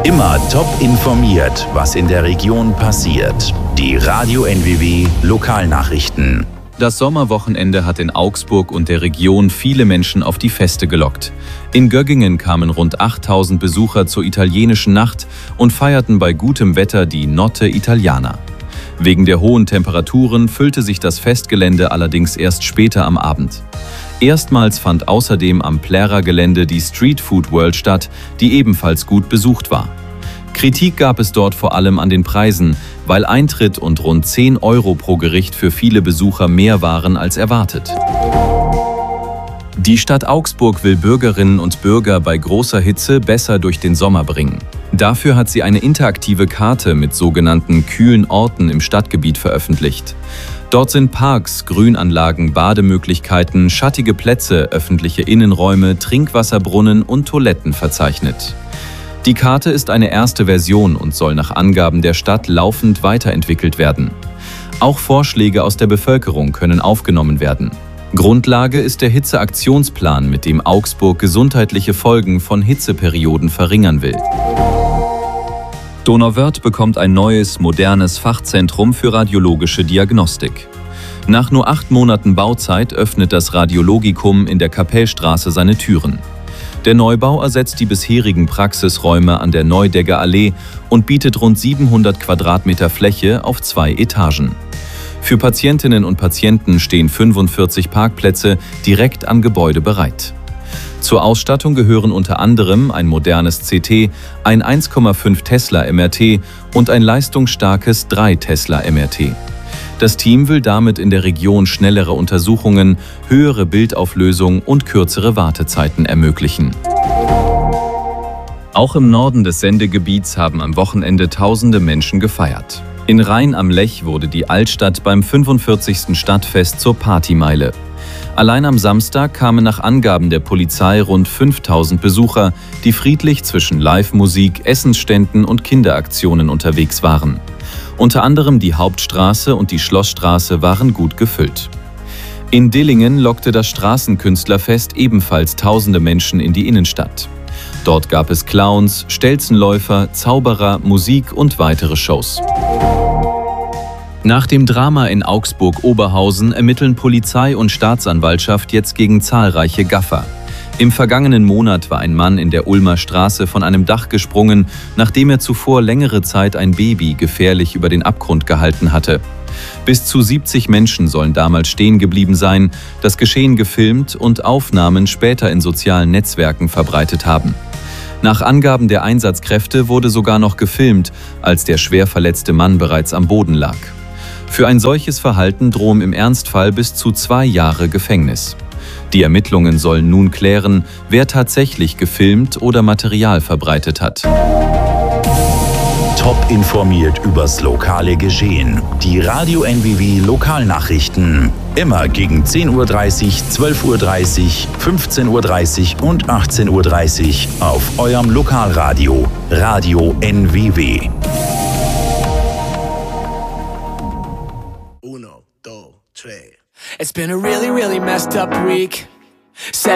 Immer top informiert, was in der Region passiert. Die Radio NWW Lokalnachrichten. Das Sommerwochenende hat in Augsburg und der Region viele Menschen auf die Feste gelockt. In Göggingen kamen rund 8000 Besucher zur italienischen Nacht und feierten bei gutem Wetter die Notte Italiana. Wegen der hohen Temperaturen füllte sich das Festgelände allerdings erst später am Abend. Erstmals fand außerdem am Plärrer-Gelände die Street Food World statt, die ebenfalls gut besucht war. Kritik gab es dort vor allem an den Preisen, weil Eintritt und rund 10 € pro Gericht für viele Besucher mehr waren als erwartet. Die Stadt Augsburg will Bürgerinnen und Bürger bei großer Hitze besser durch den Sommer bringen. Dafür hat sie eine interaktive Karte mit sogenannten kühlen Orten im Stadtgebiet veröffentlicht. Dort sind Parks, Grünanlagen, Bademöglichkeiten, schattige Plätze, öffentliche Innenräume, Trinkwasserbrunnen und Toiletten verzeichnet. Die Karte ist eine erste Version und soll nach Angaben der Stadt laufend weiterentwickelt werden. Auch Vorschläge aus der Bevölkerung können aufgenommen werden. Grundlage ist der Hitzeaktionsplan, mit dem Augsburg gesundheitliche Folgen von Hitzeperioden verringern will. Donauwörth bekommt ein neues, modernes Fachzentrum für radiologische Diagnostik. Nach nur 8 Monaten Bauzeit öffnet das Radiologikum in der Kapellstraße seine Türen. Der Neubau ersetzt die bisherigen Praxisräume an der Neudegger Allee und bietet rund 700 Quadratmeter Fläche auf 2 Etagen. Für Patientinnen und Patienten stehen 45 Parkplätze direkt am Gebäude bereit. Zur Ausstattung gehören unter anderem ein modernes CT, ein 1,5 Tesla MRT und ein leistungsstarkes 3 Tesla MRT. Das Team will damit in der Region schnellere Untersuchungen, höhere Bildauflösung und kürzere Wartezeiten ermöglichen. Auch im Norden des Sendegebiets haben am Wochenende tausende Menschen gefeiert. In Rhein am Lech wurde die Altstadt beim 45. Stadtfest zur Partymeile. Allein am Samstag kamen nach Angaben der Polizei rund 5000 Besucher, die friedlich zwischen Live-Musik, Essensständen und Kinderaktionen unterwegs waren. Unter anderem die Hauptstraße und die Schlossstraße waren gut gefüllt. In Dillingen lockte das Straßenkünstlerfest ebenfalls tausende Menschen in die Innenstadt. Dort gab es Clowns, Stelzenläufer, Zauberer, Musik und weitere Shows. Nach dem Drama in Augsburg-Oberhausen ermitteln Polizei und Staatsanwaltschaft jetzt gegen zahlreiche Gaffer. Im vergangenen Monat war ein Mann in der Ulmer Straße von einem Dach gesprungen, nachdem er zuvor längere Zeit ein Baby gefährlich über den Abgrund gehalten hatte. Bis zu 70 Menschen sollen damals stehen geblieben sein, das Geschehen gefilmt und Aufnahmen später in sozialen Netzwerken verbreitet haben. Nach Angaben der Einsatzkräfte wurde sogar noch gefilmt, als der schwer verletzte Mann bereits am Boden lag. Für ein solches Verhalten drohen im Ernstfall bis zu 2 Jahre Gefängnis. Die Ermittlungen sollen nun klären, wer tatsächlich gefilmt oder Material verbreitet hat. Top informiert übers lokale Geschehen. Die Radio NWW Lokalnachrichten. Immer gegen 10:30 Uhr, 12:30 Uhr, 15:30 Uhr und 18:30 Uhr auf eurem Lokalradio. Radio NWW. 1, 2, 3. It's been a really, really messed up week.